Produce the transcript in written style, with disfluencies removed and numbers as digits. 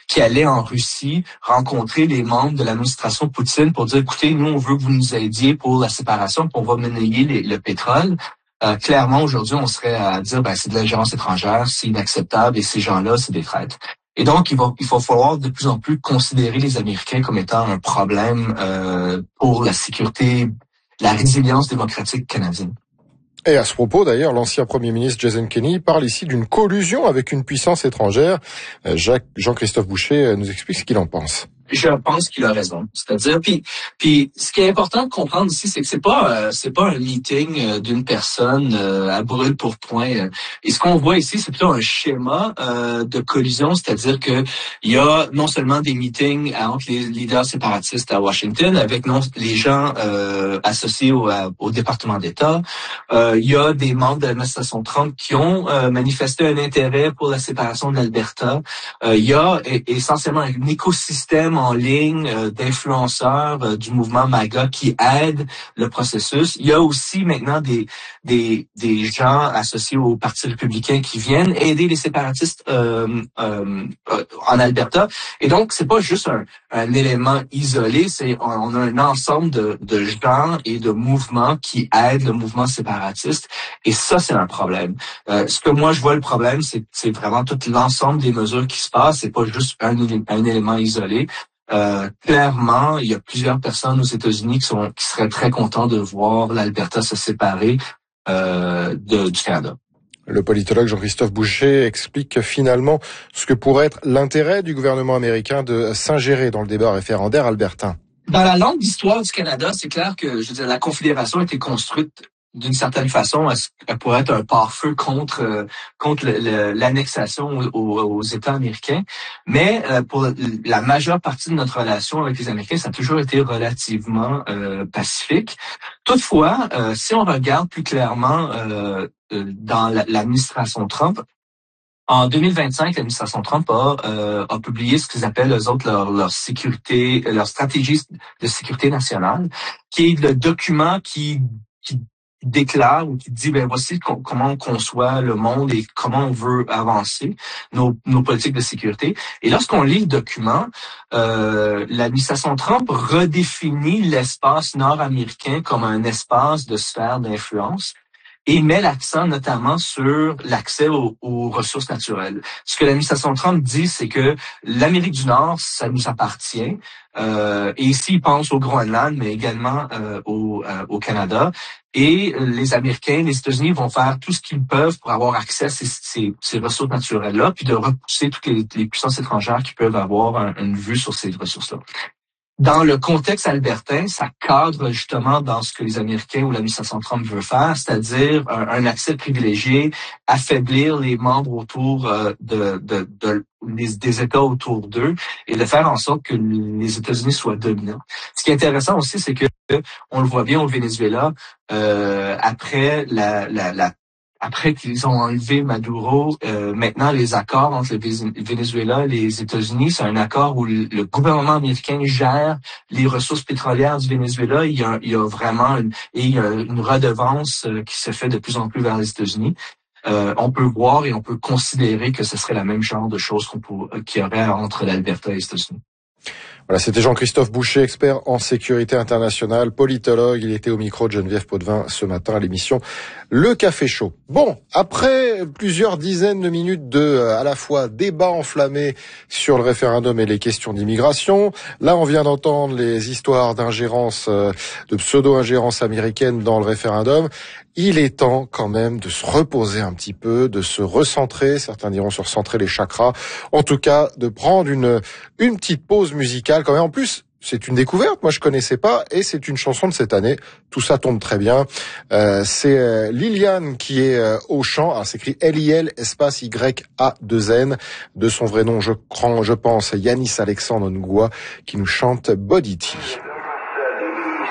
qui allait en Russie rencontrer les membres de l'administration Poutine pour dire, écoutez, nous, on veut que vous nous aidiez pour la séparation, puis on va monnayer le pétrole. Clairement, aujourd'hui, on serait à dire, c'est de l'ingérence étrangère, c'est inacceptable, et ces gens-là, c'est des traîtres. Et donc, il va falloir de plus en plus considérer les Américains comme étant un problème pour la sécurité, la résilience démocratique canadienne. Et à ce propos, d'ailleurs, l'ancien Premier ministre Jason Kenney parle ici d'une collusion avec une puissance étrangère. Jean-Christophe Boucher nous explique ce qu'il en pense. Je pense qu'il a raison. C'est-à-dire, puis ce qui est important de comprendre ici, c'est que c'est pas un meeting d'une personne à brûle pour point. Et ce qu'on voit ici, c'est plutôt un schéma de collusion, c'est-à-dire que il y a non seulement des meetings entre les leaders séparatistes à Washington avec les gens associés au département d'État. Il y a des membres de l'administration Trump qui ont manifesté un intérêt pour la séparation de l'Alberta. Il y a essentiellement un écosystème en ligne d'influenceurs du mouvement MAGA qui aident le processus. Il y a aussi maintenant des gens associés au Parti républicain qui viennent aider les séparatistes en Alberta. Et donc, c'est pas juste un élément isolé, on a un ensemble de gens et de mouvements qui aident le mouvement séparatiste. Et ça, c'est un problème. Ce que moi, je vois le problème, c'est vraiment tout l'ensemble des mesures qui se passent. C'est pas juste un élément isolé. Clairement, il y a plusieurs personnes aux États-Unis qui seraient très contents de voir l'Alberta se séparer du Canada. Le politologue Jean-Christophe Boucher explique finalement ce que pourrait être l'intérêt du gouvernement américain de s'ingérer dans le débat référendaire albertain. Dans la longue histoire du Canada, c'est clair que, je veux dire, la Confédération a été construite d'une certaine façon, elle pourrait être un pare-feu contre l'annexation aux États américains. Mais pour la majeure partie de notre relation avec les Américains, ça a toujours été relativement pacifique. Toutefois, si on regarde plus clairement dans l'administration Trump, en 2025, l'administration Trump a publié ce qu'ils appellent eux autres leur sécurité, leur stratégie de sécurité nationale, qui est le document qui déclare ou qui dit voici comment on conçoit le monde et comment on veut avancer nos politiques de sécurité. Et lorsqu'on lit le document, l'administration Trump redéfinit l'espace nord-américain comme un espace de sphère d'influence et met l'accent notamment sur l'accès aux ressources naturelles. Ce que l'administration Trump dit, c'est que l'Amérique du Nord, ça nous appartient. Et ici, il pense au Groenland, mais également au Canada. Et les Américains, les États-Unis vont faire tout ce qu'ils peuvent pour avoir accès à ces ressources naturelles-là, puis de repousser toutes les puissances étrangères qui peuvent avoir une vue sur ces ressources-là. Dans le contexte albertain, ça cadre justement dans ce que les Américains ou l'administration Trump veut faire, c'est-à-dire un accès privilégié, affaiblir les membres autour des États autour d'eux et de faire en sorte que les États-Unis soient dominants. Ce qui est intéressant aussi, c'est que on le voit bien au Venezuela, après qu'ils ont enlevé Maduro, maintenant les accords entre le Venezuela et les États-Unis, c'est un accord où le gouvernement américain gère les ressources pétrolières du Venezuela. Il y a vraiment une redevance qui se fait de plus en plus vers les États-Unis. On peut voir et on peut considérer que ce serait la même genre de choses qu'il y aurait entre l'Alberta et les États-Unis. Voilà, c'était Jean-Christophe Boucher, expert en sécurité internationale, politologue. Il était au micro de Geneviève Potvin ce matin à l'émission Le Café Chaud. Bon, après plusieurs dizaines de minutes à la fois débat enflammé sur le référendum et les questions d'immigration, là on vient d'entendre les histoires d'ingérence, de pseudo-ingérence américaine dans le référendum. Il est temps quand même de se reposer un petit peu, de se recentrer, certains diront se recentrer les chakras, en tout cas de prendre une petite pause musicale quand même. En plus, c'est une découverte, moi je connaissais pas, et c'est une chanson de cette année. Tout ça tombe très bien. C'est Liliane qui est au chant. Alors, c'est écrit L-I-L espace Y-A-2-N. De son vrai nom, je pense, Yanis Alexandre Ngoua, qui nous chante Body Tea.